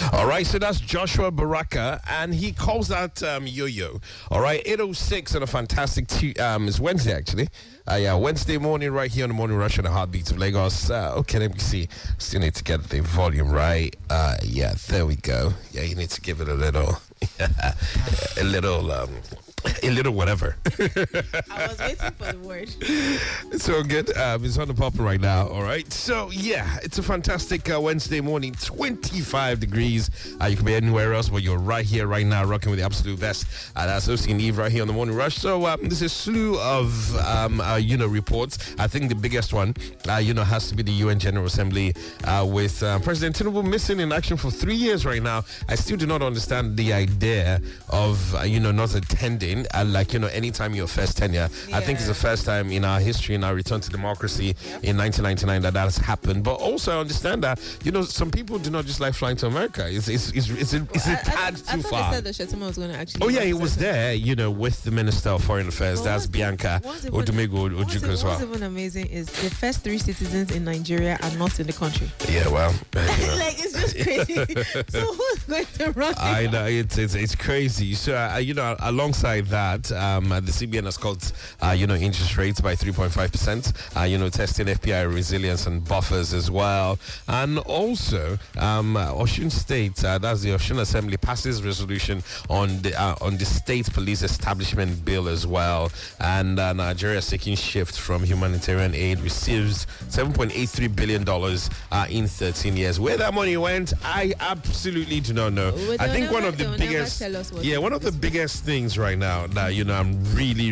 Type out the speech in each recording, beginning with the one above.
All right, so that's Joshua Baraka, and he calls that Yo-Yo. All right, 8:06 on a fantastic, it's Wednesday actually. Wednesday morning right here on the Morning Rush and the Heartbeats of Lagos. Okay, let me see. Still need to get the volume right. There we go. Yeah, you need to give it a little, a little whatever. I was waiting for the word. It's all good. It's on the pop right now. All right. So, yeah, it's a fantastic Wednesday morning. 25 degrees. You can be anywhere else, but you're right here, right now, rocking with the absolute best. That's Osi and Eve right here on the Morning Rush. So, there's a slew of, reports. I think the biggest one, has to be the UN General Assembly with President Tinubu missing in action for 3 years right now. I still do not understand the idea of, not attending. Anytime your first tenure, I think it's the first time in our history, in our return to democracy in 1999 that has happened. But also I understand that some people do not just like flying to America. It's a tad too far. They said that Shettima was going to actually. Oh yeah, he was there. With the Minister of Foreign Affairs. That's Bianca Odumegu Ojukwu as well. What's even amazing is the first 3 citizens in Nigeria are not in the country. Yeah, well, it's just crazy. So who's going to run? I know it's crazy. So alongside that, the CBN has cut, interest rates by 3.5%. Testing FPI resilience and buffers as well, and also Osun State, that's the Osun Assembly, passes resolution on the state police establishment bill as well, and Nigeria seeking shift from humanitarian aid receives $7.83 billion in 13 years. Where that money went, I absolutely do not know. I think one of the biggest things right now that I'm really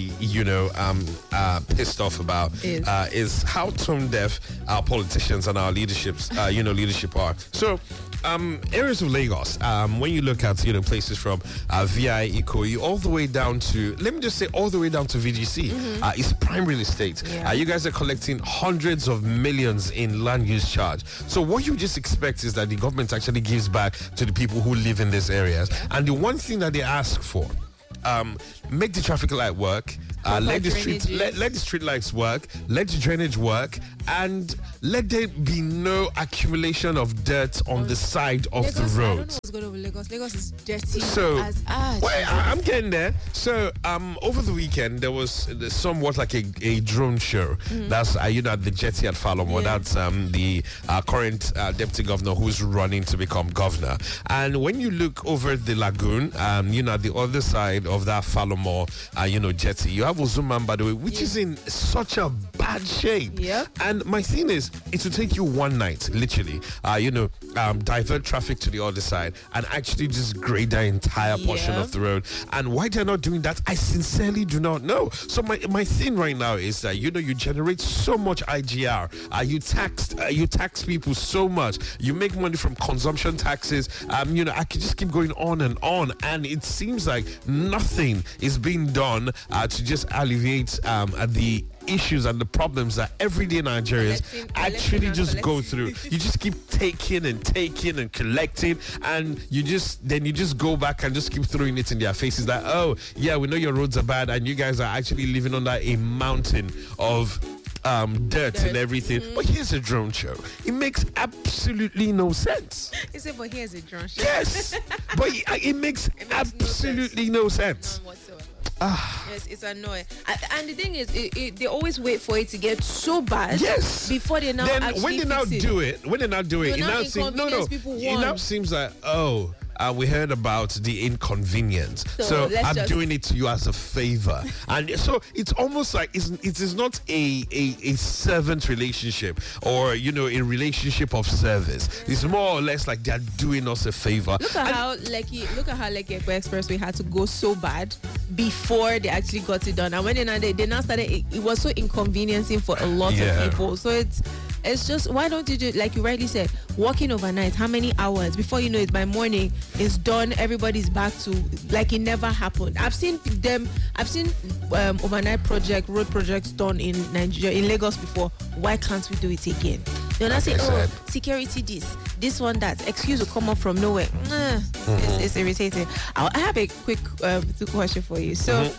pissed off about is how tone deaf our politicians and our leadership are. So areas of Lagos, when you look at places from VI, Ikoyi, all the way down to, let me just say, all the way down to VGC, it's prime real estate. You guys are collecting hundreds of millions in land use charge. So what you just expect is that the government actually gives back to the people who live in these areas. And the one thing that they ask for, make the traffic light work, let the street lights work, let the drainage work, and let there be no accumulation of dirt on the side of the road. I don't know what's going on with Lagos. Lagos is dirty as ash. I'm getting there. So over the weekend there was somewhat like a drone show. That's at the jetty at Falomo. That's the current deputy governor who's running to become governor. And when you look over the lagoon, at the other side of that Falomo, jetty, you have Ozuman, by the way, which is in such a bad shape. And my thing is, it will take you one night, literally, divert traffic to the other side and actually just grade that entire portion of the road. And why they're not doing that, I sincerely do not know. So my thing right now is that you generate so much IGR, you tax people so much, you make money from consumption taxes. I could just keep going on, and it seems like nothing is being done to just alleviate the issues and the problems that everyday Nigerians actually just go through. You just keep taking and collecting, and you just go back and just keep throwing it in their faces that, oh yeah, we know your roads are bad and you guys are actually living under a mountain of dirt and everything. But here's a drone show. It makes absolutely no sense. You say, but here's a drone show. Yes, but it makes absolutely no sense. Whatsoever. Yes, it's annoying. And the thing is, they always wait for it to get so bad before they now actually when they now do it, it now seems like, we heard about the inconvenience, so I'm doing it to you as a favor. And so it's almost like it is not a servant relationship or a relationship of service. It's more or less like they're doing us a favor. Look at how Lekki Expressway had to go so bad before they actually got it done. And when they now started, it was so inconveniencing for a lot of people. So it's just, why don't you do, like you rightly said, walking overnight, how many hours before you know it, by morning it's done, everybody's back to like it never happened. I've seen overnight road projects done in Nigeria, in Lagos before. Why can't we do it again? They'll not say, security this one that. Excuse will come up from nowhere. It's irritating. I have a quick question for you. So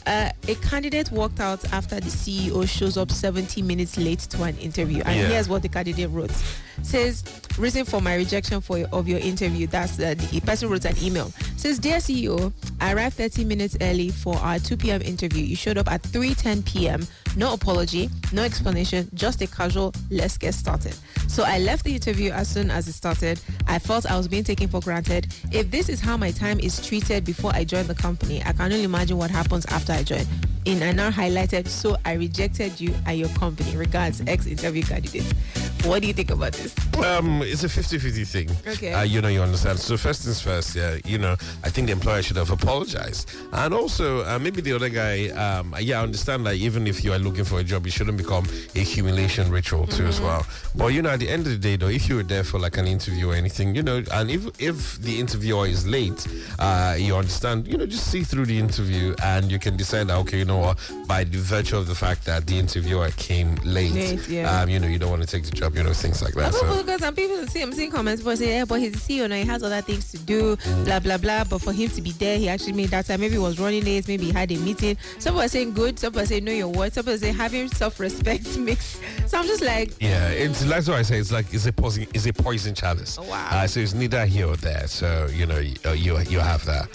A candidate walked out after the CEO shows up 70 minutes late to an interview. And here's what the candidate wrote. Says, reason for my rejection of your interview. That's the person wrote an email. Says, dear CEO, I arrived 30 minutes early for our 2 p.m. interview. You showed up at 3:10 p.m. No apology, no explanation, just a casual, let's get started. So I left the interview as soon as it started. I felt I was being taken for granted. If this is how my time is treated before I join the company, I can only imagine what happens after I join. In I now highlighted, so I rejected you and your company. Regards, ex-interview candidate. What do you think about this? It's a 50-50 thing. Okay. You understand. So first things first, I think the employer should have apologized. And also, maybe the other guy, I understand that even if you are looking for a job, it shouldn't become a humiliation ritual too as well. But, at the end of the day, though, if you were there for like an interview or anything, and if the interviewer is late, you understand, just see through the interview and you can decide that, okay, by the virtue of the fact that the interviewer came late, you don't want to take the job, things like that. Because some people I'm seeing comments, but say, but he's a CEO now, he has other things to do, blah, blah, blah. But for him to be there, he actually made that time. Maybe he was running late, maybe he had a meeting. Some people are saying good, some people are saying know your words, some people are saying having self-respect mix. So I'm just like... Yeah, it's like what I say, it's like, it's a poison chalice. Oh, wow. So it's neither here or there. So, you have that.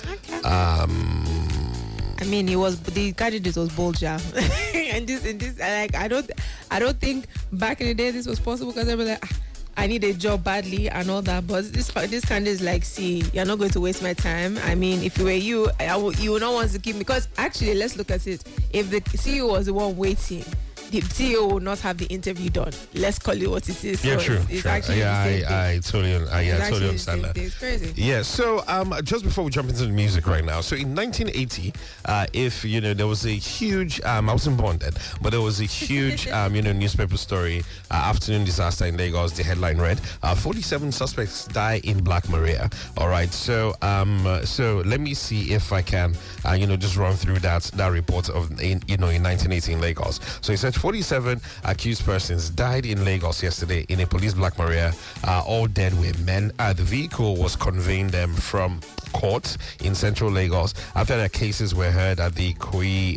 Okay. I mean, the candidate was bold, yeah. and this, like, I don't think back in the day this was possible because they were like, I need a job badly and all that. But this candidate is like, see, you're not going to waste my time. I mean, if it were you, you would not want to keep me. Because actually, let's look at it. If the CEO was the one waiting, the CEO will not have the interview done. Let's call it what it is. Yeah, so true. It's actually I totally understand that. It's crazy. Yeah. So just before we jump into the music right now, so in 1980, if there was a huge, I wasn't born then, but there was a huge, newspaper story, afternoon disaster in Lagos. The headline read, 47 suspects die in Black Maria. All right. So let me see if I can, just run through that report of in 1980 in Lagos. So it said 47 accused persons died in Lagos yesterday in a police Black Maria. All dead were men. The vehicle was conveying them from court in central Lagos after their cases were heard at the Ikoyi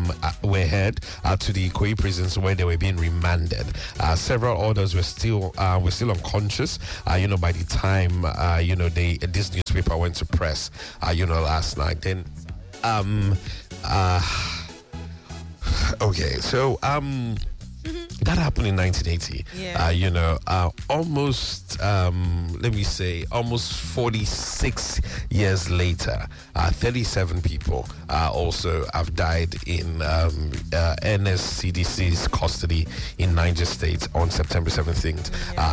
to the Ikoyi prisons where they were being remanded. Several others were still unconscious. By the time this newspaper went to press. Last night. Then okay, so that happened in 1980. Yeah. Almost let me say almost 46 years later, 37 people also have died in NSCDC's custody in Niger State on September 17th,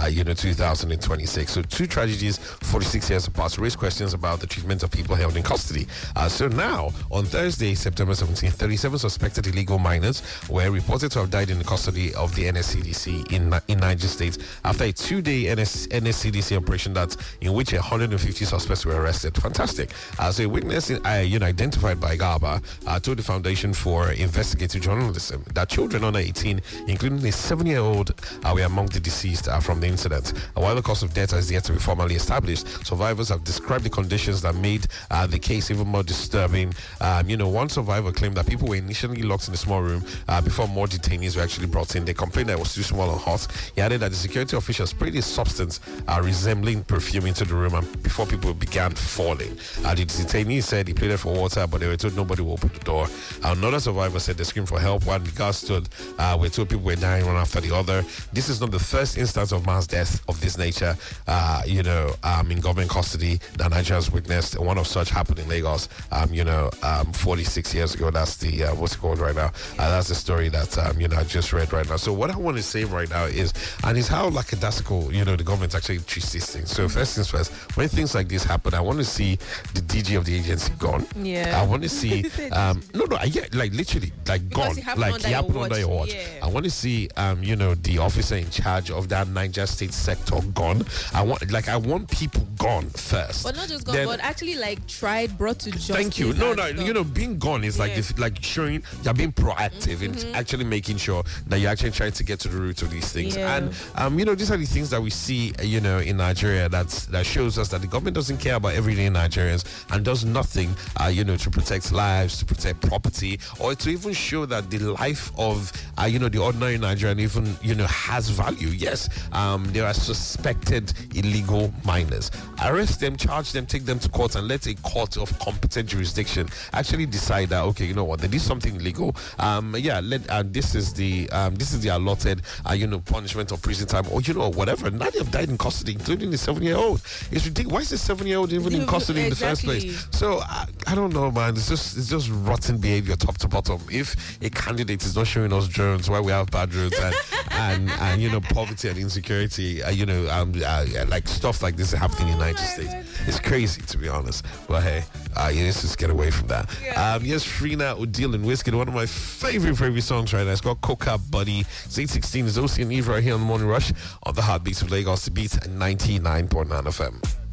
2026. So 2 tragedies 46 years apart raise questions about the treatment of people held in custody. So now, on Thursday, September 17th, 37 suspected illegal minors were reported to have died in the custody of the NSCDC in Niger State after a 2-day NSCDC operation in which 150 suspects were arrested. Fantastic. So a witness identified by GABA told the Foundation for Investigative Journalism that children under 18, including a 7-year-old, were among the deceased from the incident. While the cause of death has yet to be formally established, survivors have described the conditions that made the case even more disturbing. One survivor claimed that people were initially locked in a small room before more detainees were actually brought in. They complained that it was too small and hot. He added that the security officials sprayed a substance resembling perfume into the room and before people began falling. The detainee said he pleaded for water, but they were told nobody will open the door. Another survivor said they screamed for help while the guards stood. We're told people were dying one after the other. This is not the first instance of mass death of this nature, in government custody that Nigeria has witnessed. One of such happened in Lagos, 46 years ago. That's the, what's it called right now? That's the story that, I just read right now. So what I want to say right now is how lackadaisical, the government actually treats these things. So first things first, when things like this happen, I want to see the DG of the agency gone. Yeah. I want to see, literally, gone. He happened under your watch. Yeah. I want to see, the officer in charge of that Niger State sector gone. I want people gone first. But not just gone, but actually tried, brought to justice. Thank you. No, being gone is like showing you're being proactive in actually making sure that you're actually trying to get to the root of these things. Yeah. And these are the things that we see, in Nigeria that shows us that the government doesn't care about everyday Nigerians and does nothing, to protect lives, to protect property, or to even show that the life of, the ordinary Nigerian even, has value. Yes, there are suspected illegal miners. Arrest them, charge them, take them to court, and let a court of competent jurisdiction actually decide that, okay, you know what, they did something illegal. This is the allotted, punishment of prison time, or whatever. None have died in custody, including the 7-year-old. It's ridiculous. Why is the 7-year-old even in custody in the first place? So I don't know, man. It's just rotten behavior, top to bottom. If a candidate is not showing us drones, why we have bad roads and poverty and insecurity, like stuff like this is happening in the United States. It's crazy, to be honest. But hey, let's just get away from that. Yeah. Yes, Frina, Odile, and Whiskey, one of my favorite songs right now. It's called Coca Buddy. It's 8:16. It's Osi and Eve right here on the Morning Rush on the Heartbeats of Lagos, the Beat, and 99.9 FM.